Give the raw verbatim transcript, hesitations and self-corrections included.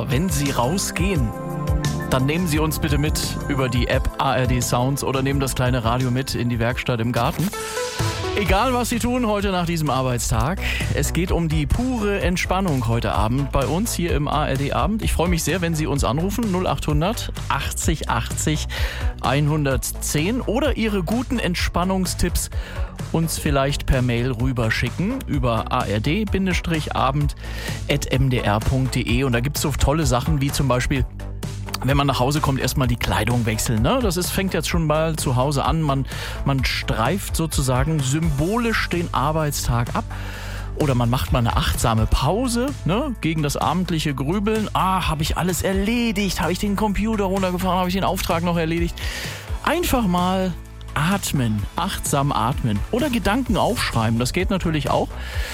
Aber wenn Sie rausgehen, dann nehmen Sie uns bitte mit über die App A R D Sounds oder nehmen das kleine Radio mit in die Werkstatt im Garten. Egal, was Sie tun heute nach diesem Arbeitstag, es geht um die pure Entspannung heute Abend bei uns hier im A R D Abend. Ich freue mich sehr, wenn Sie uns anrufen, null acht hundert achtzig achtzig hundertzehn oder Ihre guten Entspannungstipps uns vielleicht per Mail rüberschicken über a r d abend at m d r punkt d e. Und da gibt es so tolle Sachen wie zum Beispiel, wenn man nach Hause kommt, erstmal die Kleidung wechseln. Ne? Das ist, fängt jetzt schon mal zu Hause an. Man, man streift sozusagen symbolisch den Arbeitstag ab. Oder man macht mal eine achtsame Pause, ne? Gegen das abendliche Grübeln. Ah, habe ich alles erledigt? Habe ich den Computer runtergefahren? Habe ich den Auftrag noch erledigt? Einfach mal atmen, achtsam atmen. Oder Gedanken aufschreiben, das geht natürlich auch.